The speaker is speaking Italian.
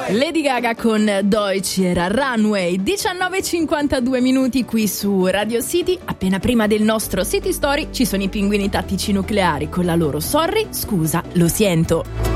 Lady Gaga con Deutsche era Runway. 19:52 minuti qui su Radio City. Appena prima del nostro City Story ci sono i pinguini tattici nucleari con la loro Sorry, scusa, lo siento.